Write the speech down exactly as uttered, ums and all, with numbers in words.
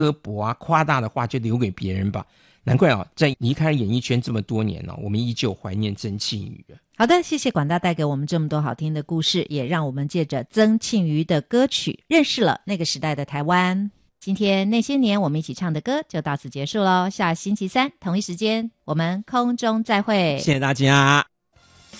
刻薄啊夸大的话就留给别人吧。难怪啊，在离开演艺圈这么多年呢、啊，我们依旧怀念曾庆瑜啊。 好的，谢谢管大带给我们这么多好听的故事，也让我们借着曾庆瑜的歌曲认识了那个时代的台湾。今天那些年我们一起唱的歌就到此结束咯，下星期三同一时间我们空中再会， 谢谢大家。